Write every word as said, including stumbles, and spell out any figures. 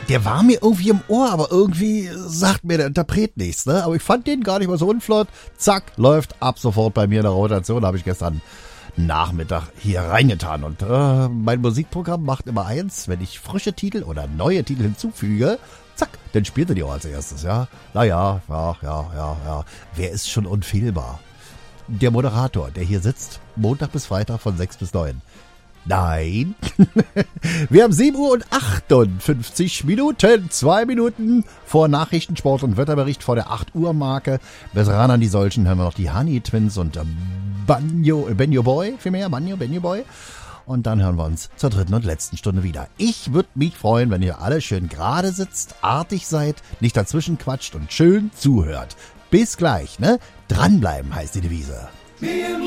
Der war mir irgendwie im Ohr, aber irgendwie sagt mir der Interpret nichts, ne? Aber ich fand den gar nicht mal so unflott. Zack, läuft ab sofort bei mir in der Rotation. Habe ich gestern Nachmittag hier reingetan. Und äh, mein Musikprogramm macht immer eins, wenn ich frische Titel oder neue Titel hinzufüge, zack, dann spielt er die auch als erstes, ja. Naja, ja, ja, ja, ja. Wer ist schon unfehlbar? Der Moderator, der hier sitzt, Montag bis Freitag von sechs bis neun. Nein. Wir haben sieben Uhr und achtundfünfzig Minuten. Zwei Minuten vor Nachrichten, Sport und Wetterbericht vor der acht Uhr Marke. Bis ran an die Solchen hören wir noch die Honey Twins und Banjo, Benjo Boy, vielmehr, Banjo, Benjo Boy. Und dann hören wir uns zur dritten und letzten Stunde wieder. Ich würde mich freuen, wenn ihr alle schön gerade sitzt, artig seid, nicht dazwischen quatscht und schön zuhört. Bis gleich, ne? Dranbleiben heißt die Devise.